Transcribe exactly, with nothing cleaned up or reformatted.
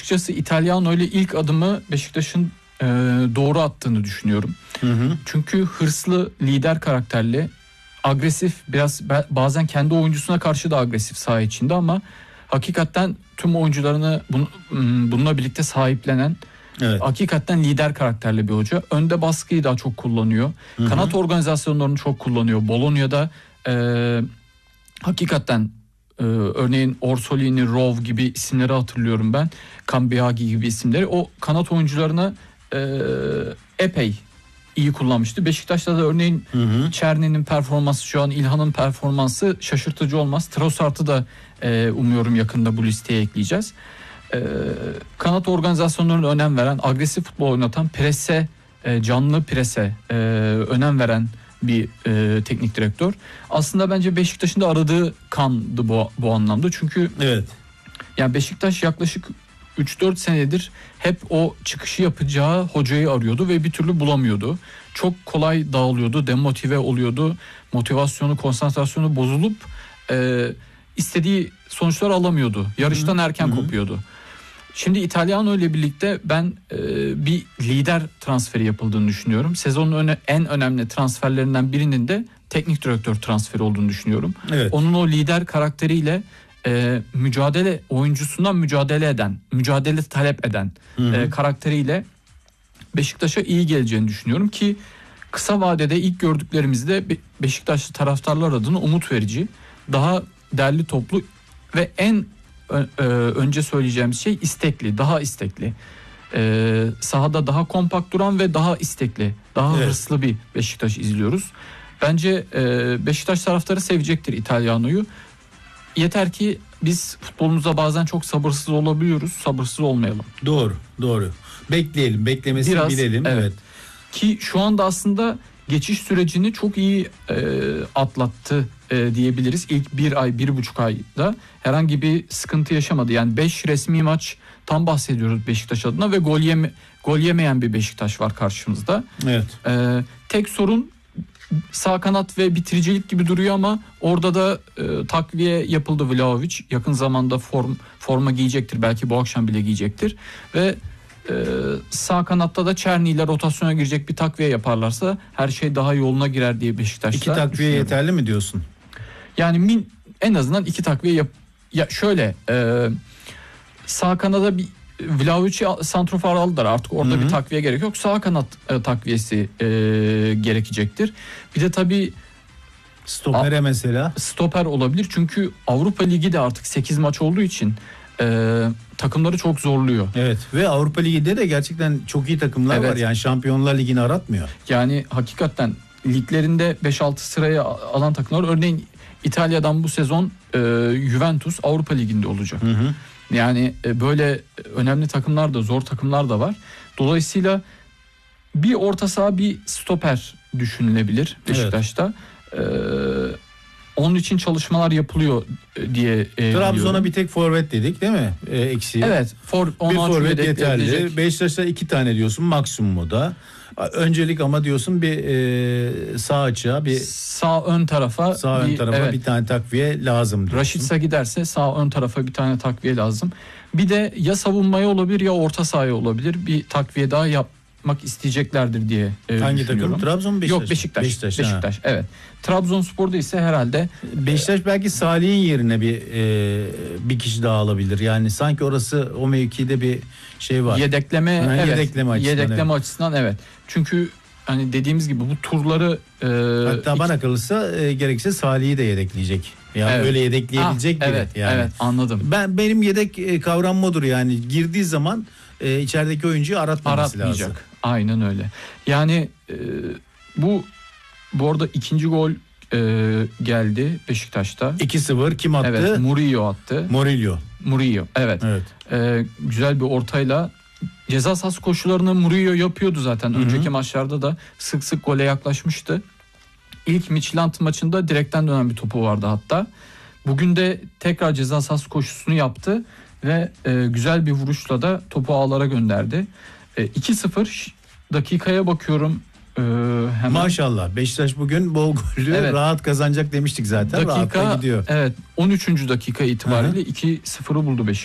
açıkçası Italiano ile ilk adımı Beşiktaş'ın e, doğru attığını düşünüyorum. Hı hı. Çünkü hırslı, lider karakterli, agresif, biraz bazen kendi oyuncusuna karşı da agresif saha içinde ama hakikaten tüm oyuncularını bun, bununla birlikte sahiplenen, evet, hakikaten lider karakterli bir hoca. Önde baskıyı daha çok kullanıyor. Hı hı. Kanat organizasyonlarını çok kullanıyor. Bologna'da e, hakikaten e, örneğin Orsolini, Rov gibi isimleri hatırlıyorum ben. Cambiaghi gibi isimleri. O kanat oyuncularını e, epey iyi kullanmıştı. Beşiktaş'ta da örneğin Çerni'nin performansı, şu an İlhan'ın performansı şaşırtıcı olmaz. Trossard'ı da e, umuyorum yakında bu listeye ekleyeceğiz. E, kanat organizasyonlarına önem veren, agresif futbol oynatan, prese, e, canlı prese e, önem veren bir e, teknik direktör. Aslında bence Beşiktaş'ın da aradığı kandı bu, bu anlamda. Çünkü evet, yani Beşiktaş yaklaşık üç dört senedir hep o çıkışı yapacağı hocayı arıyordu ve bir türlü bulamıyordu. Çok kolay dağılıyordu, demotive oluyordu. Motivasyonu, konsantrasyonu bozulup e, istediği sonuçlar alamıyordu. Yarıştan erken Hı-hı. kopuyordu. Şimdi Italiano ile birlikte ben e, bir lider transferi yapıldığını düşünüyorum. Sezonun öne, en önemli transferlerinden birinin de teknik direktör transferi olduğunu düşünüyorum. Evet. Onun o lider karakteriyle e, mücadele oyuncusundan mücadele eden, mücadele talep eden e, karakteriyle Beşiktaş'a iyi geleceğini düşünüyorum ki kısa vadede ilk gördüklerimizde Be- Beşiktaşlı taraftarlar adına umut verici. Daha derli toplu ve en ö- ö- önce söyleyeceğimiz şey istekli, daha istekli. E, sahada daha kompakt duran ve daha istekli, daha evet. hırslı bir Beşiktaş izliyoruz. Bence e, Beşiktaş taraftarı sevecektir Italiano'yu. Yeter ki biz futbolumuzda bazen çok sabırsız olabiliyoruz. Sabırsız olmayalım. Doğru, doğru. Bekleyelim, beklemesini Biraz, bilelim. Evet. evet. Ki şu anda aslında geçiş sürecini çok iyi e, atlattı e, diyebiliriz. İlk bir ay, bir buçuk ayda herhangi bir sıkıntı yaşamadı. Yani beş resmi maç tam bahsediyoruz Beşiktaş adına ve gol yeme, gol yemeyen bir Beşiktaş var karşımızda. Evet. E, tek sorun sağ kanat ve bitiricilik gibi duruyor ama orada da e, takviye yapıldı. Vlahovic yakın zamanda form forma giyecektir. Belki bu akşam bile giyecektir. Ve e, sağ kanatta da Çerni ile rotasyona girecek bir takviye yaparlarsa her şey daha yoluna girer diye Beşiktaş'ta. İki takviye yeterli mi diyorsun? Yani min, en azından iki takviye yap. Ya şöyle e, sağ kanada bir Vlahovic'i santrofor aldılar, artık orada Hı-hı. bir takviye gerek yok. Sağ kanat e, takviyesi e, gerekecektir. Bir de tabii stopere a, mesela. Stoper olabilir çünkü Avrupa Ligi de artık sekiz maç olduğu için e, takımları çok zorluyor. Evet ve Avrupa Ligi'de de gerçekten çok iyi takımlar evet. var. Yani Şampiyonlar Ligi'ni aratmıyor. Yani hakikaten liglerinde beş altı sıraya alan takımlar, örneğin İtalya'dan bu sezon e, Juventus Avrupa Ligi'nde olacak. Hı hı. Yani böyle önemli takımlar da, zor takımlar da var. Dolayısıyla bir orta saha, bir stoper düşünülebilir Beşiktaş'ta. Evet. Ee, onun için çalışmalar yapılıyor diye e, Trabzon'a biliyorum. Bir tek forvet dedik değil mi? E, eksiği. Evet. For, bir forvet yeterli. Beşiktaş'ta iki tane diyorsun maksimum o da. Öncelik ama diyorsun bir e, sağ açığa, bir sağ ön tarafa sağ bir, ön tarafa evet. bir tane takviye lazım diyorsun. Raşitsa giderse sağ ön tarafa bir tane takviye lazım. Bir de ya savunmaya olabilir ya orta sahaya olabilir. Bir takviye daha yapmak isteyeceklerdir diye e, Hangi takım? Trabzon mu Beşiktaş? Yok Beşiktaş. Beşiktaş, Beşiktaş evet. Trabzonspor'da ise herhalde Beşiktaş e, belki Salih'in yerine bir e, bir kişi daha alabilir. Yani sanki orası o mevkide bir şey var. Yedekleme, ha, evet. Yedekleme açısından. Yedekleme evet. açısından evet. Çünkü hani dediğimiz gibi bu turları e, hatta iki... bana kalırsa e, gerekse Salih'i de yedekleyecek. Yani evet. öyle yedekleyebilecek ah, biri. Evet, yani. evet anladım. Ben benim yedek e, kavram odur yani girdiği zaman e, içerideki oyuncuyu aratmaması Aratmayacak. lazım. Aynen öyle. Yani e, bu bu arada ikinci gol e, geldi Beşiktaş'ta. iki sıfır kim attı? Evet, Murillo attı. Murillo. Murillo evet. evet. E, güzel bir ortayla ceza sahası koşularını Murillo yapıyordu zaten. Hı-hı. Önceki maçlarda da sık sık gole yaklaşmıştı. İlk Midtjylland maçında direkten dönen bir topu vardı hatta. Bugün de tekrar ceza sahası koşusunu yaptı ve e, güzel bir vuruşla da topu ağlara gönderdi. E, iki sıfır dakikaya bakıyorum. E, hemen. Maşallah Beşiktaş bugün bol gollü evet. rahat kazanacak demiştik zaten. Dakika, rahatla gidiyor. Evet on üçüncü dakika itibariyle iki sıfırı buldu Beşiktaş.